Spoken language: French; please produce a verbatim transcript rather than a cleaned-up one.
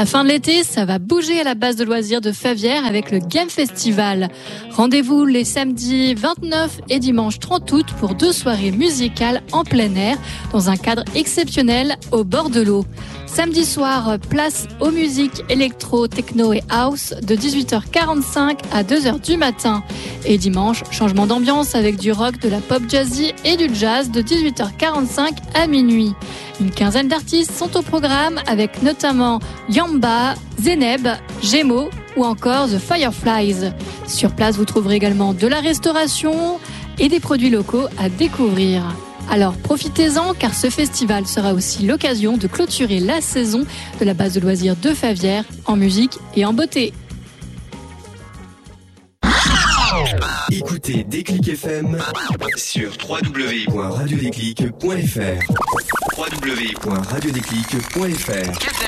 fin de l'été, ça va bouger à la base de loisirs de Favière avec le Game Festival. Rendez-vous les samedis vingt-neuf et dimanche trente août pour deux soirées musicales en plein air dans un cadre exceptionnel au bord de l'eau. Samedi soir, place aux musiques électro, techno et house de dix-huit heures quarante-cinq à deux heures du matin. Et dimanche, changement d'ambiance avec du rock, de la pop jazzy et du jazz de dix-huit heures quarante-cinq à minuit. Une quinzaine d'artistes sont au programme avec notamment Yamba, Zeneb, Gémeaux ou encore The Fireflies. Sur place, vous trouverez également de la restauration et des produits locaux à découvrir. Alors profitez-en car ce festival sera aussi l'occasion de clôturer la saison de la base de loisirs de Favière en musique et en beauté. Écoutez Déclic F M sur w w w point radio déclic point f r. w w w point radio déclic point f r.